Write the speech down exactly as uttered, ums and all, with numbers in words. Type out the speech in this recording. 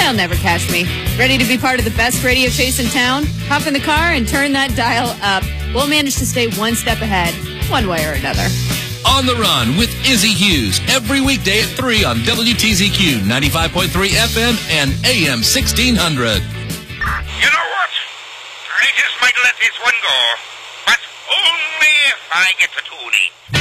They'll never catch me. Ready to be part of the best radio chase in town? Hop in the car and turn that dial up. We'll manage to stay one step ahead, one way or another. On the Run with Izzy Hughes, every weekday at three on W T Z Q ninety-five point three F M and A M sixteen hundred. You know what? I just might let this one go, but only if I get the toonie.